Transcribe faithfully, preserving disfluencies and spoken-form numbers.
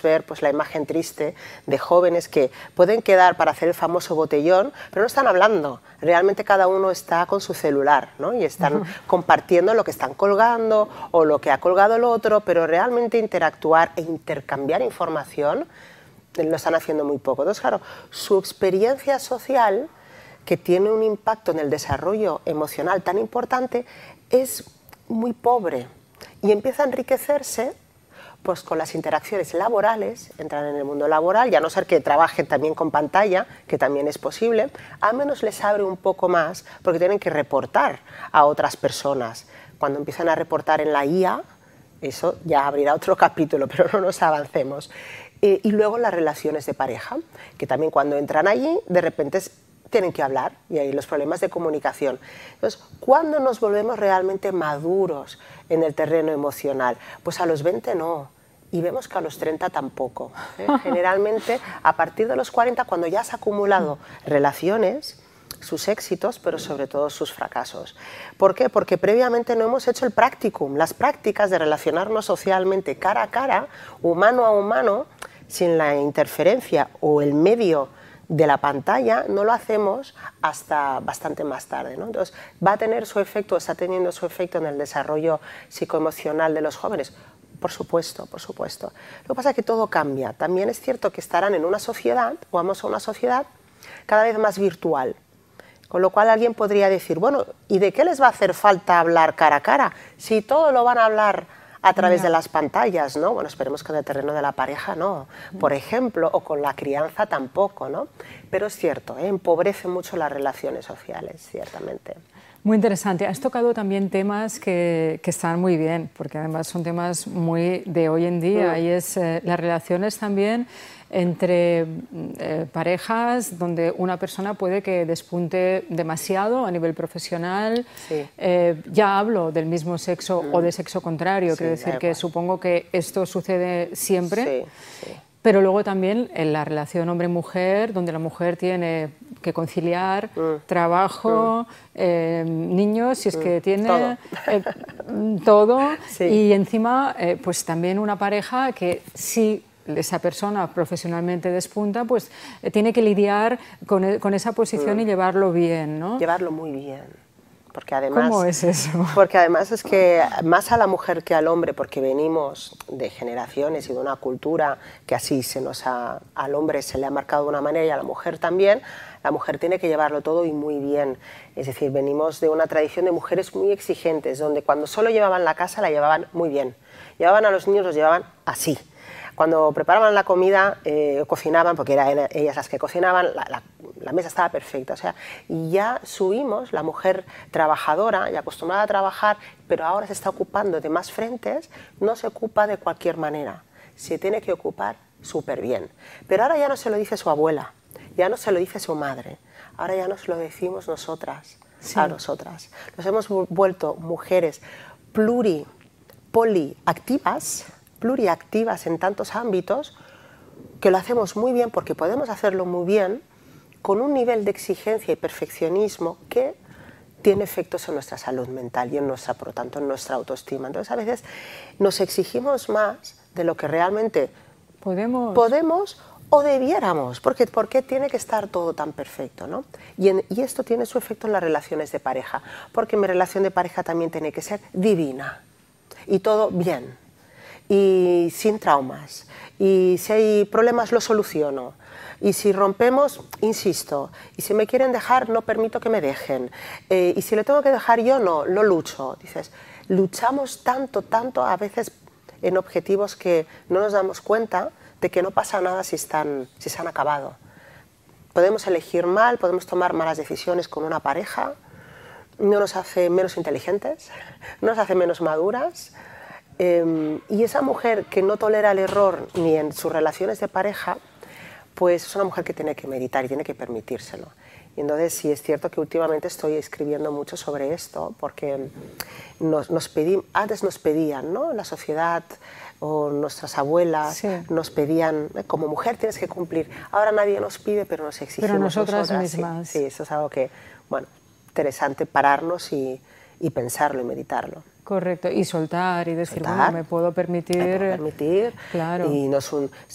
ver pues, la imagen triste de jóvenes que pueden quedar para hacer el famoso botellón, pero no están hablando. Realmente cada uno está con su celular, ¿no? Y están uh-huh. compartiendo lo que están colgando o lo que ha colgado el otro, pero realmente interactuar e intercambiar información lo están haciendo muy poco. Entonces, claro, su experiencia social, que tiene un impacto en el desarrollo emocional tan importante, es muy pobre y empieza a enriquecerse pues, con las interacciones laborales, entran en el mundo laboral, y a no ser que trabajen también con pantalla, que también es posible, al menos les abre un poco más porque tienen que reportar a otras personas. Cuando empiezan a reportar en la I A, eso ya abrirá otro capítulo, pero no nos avancemos. Eh, y luego las relaciones de pareja, que también cuando entran allí, de repente es, tienen que hablar, y hay los problemas de comunicación. Entonces, ¿cuándo nos volvemos realmente maduros en el terreno emocional? Pues a los veinte no, y vemos que a los treinta tampoco. ¿eh? Generalmente, a partir de los cuarenta, cuando ya has acumulado relaciones, sus éxitos, pero sobre todo sus fracasos. ¿Por qué? Porque previamente no hemos hecho el practicum, las prácticas de relacionarnos socialmente cara a cara, humano a humano, sin la interferencia o el medio de la pantalla, no lo hacemos hasta bastante más tarde, ¿no? Entonces, ¿va a tener su efecto, está teniendo su efecto en el desarrollo psicoemocional de los jóvenes? Por supuesto, por supuesto. Lo que pasa es que todo cambia. También es cierto que estarán en una sociedad, o vamos a una sociedad cada vez más virtual. Con lo cual alguien podría decir, bueno, ¿y de qué les va a hacer falta hablar cara a cara? Si todo lo van a hablar a través de las pantallas, ¿no? Bueno, esperemos que en el terreno de la pareja no, por ejemplo, o con la crianza tampoco, ¿no? Pero es cierto, ¿eh? Empobrece mucho las relaciones sociales, ciertamente. Muy interesante. Has tocado también temas que, que están muy bien, porque además son temas muy de hoy en día, mm. y es eh, las relaciones también entre eh, parejas donde una persona puede que despunte demasiado a nivel profesional. Sí. Eh, ya hablo del mismo sexo mm. o de sexo contrario, sí, quiero decir que supongo que esto sucede siempre. Sí, sí. Pero luego también en la relación hombre-mujer, donde la mujer tiene que conciliar mm. trabajo, mm. Eh, niños, si es mm. que tiene todo, eh, todo. Sí. Y encima eh, pues también una pareja que si esa persona profesionalmente despunta, pues eh, tiene que lidiar con, con esa posición mm. y llevarlo bien, ¿no? Llevarlo muy bien. Porque además, ¿cómo es eso? Porque además es que más a la mujer que al hombre, porque venimos de generaciones y de una cultura que así se nos ha, al hombre se le ha marcado de una manera y a la mujer también, la mujer tiene que llevarlo todo y muy bien. Es decir, venimos de una tradición de mujeres muy exigentes, donde cuando solo llevaban la casa la llevaban muy bien. Llevaban a los niños, los llevaban así. Cuando preparaban la comida, eh, cocinaban, porque eran ellas las que cocinaban, la, la, la mesa estaba perfecta. O sea, y ya subimos, la mujer trabajadora y acostumbrada a trabajar, pero ahora se está ocupando de más frentes, no se ocupa de cualquier manera. Se tiene que ocupar súper bien. Pero ahora ya no se lo dice su abuela, ya no se lo dice su madre, ahora ya nos lo decimos nosotras, sí. a nosotras. Nos hemos vuelto mujeres pluri, poliactivas, pluriactivas en tantos ámbitos, que lo hacemos muy bien porque podemos hacerlo muy bien con un nivel de exigencia y perfeccionismo que tiene efectos en nuestra salud mental y en nuestra, por lo tanto, en nuestra autoestima. Entonces, a veces nos exigimos más de lo que realmente podemos, podemos o debiéramos, porque ¿por qué tiene que estar todo tan perfecto, ¿no? Y, en, y esto tiene su efecto en las relaciones de pareja, porque mi relación de pareja también tiene que ser divina y todo bien. Y sin traumas, y si hay problemas lo soluciono, y si rompemos, insisto, y si me quieren dejar no permito que me dejen, eh, y si le tengo que dejar yo no, lo lucho. Dices, luchamos tanto, tanto a veces en objetivos que no nos damos cuenta de que no pasa nada si, están, si se han acabado. Podemos elegir mal, podemos tomar malas decisiones con una pareja, no nos hace menos inteligentes, no nos hace menos maduras. Eh, y esa mujer que no tolera el error ni en sus relaciones de pareja, pues es una mujer que tiene que meditar y tiene que permitírselo. Y entonces sí es cierto que últimamente estoy escribiendo mucho sobre esto, porque nos, nos pedí, antes nos pedían, ¿no? La sociedad o nuestras abuelas sí. nos pedían, como mujer tienes que cumplir. Ahora nadie nos pide, pero nos exigimos pero nosotras, nosotras mismas. Sí, sí, eso es algo que, bueno, interesante pararnos y, y pensarlo y meditarlo. Correcto, y soltar y decir, soltar, bueno, me puedo permitir... me puedo permitir, claro. Y no es un,